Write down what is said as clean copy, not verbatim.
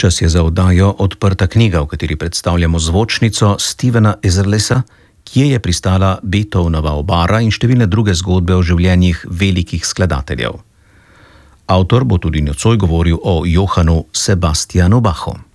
Čas je za oddajo Odprta knjiga, v kateri predstavljamo zvočnico Stevena Eazerlesa, kje je pristala Beethovenova obara in številne druge zgodbe o življenjih velikih skladateljev. Avtor bo tudi nocoj govoril o Johannu Sebastianu Bachu.